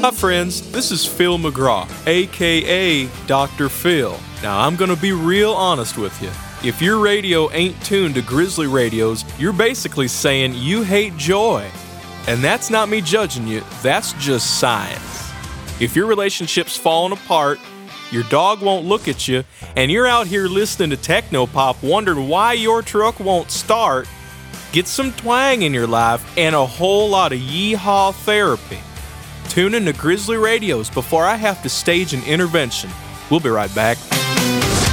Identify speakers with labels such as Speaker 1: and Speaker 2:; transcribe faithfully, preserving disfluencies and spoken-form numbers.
Speaker 1: Hi friends, this is Phil McGraw, aka Doctor Phil. Now I'm gonna be real honest with you. If your radio ain't tuned to Grizzly radios, you're basically saying you hate joy. And that's not me judging you, that's just science. If your relationship's falling apart, your dog won't look at you, and you're out here listening to technopop wondering why your truck won't start, get some twang in your life and a whole lot of yeehaw therapy. Tune in to Grizzly Radios before I have to stage an intervention. We'll be right back.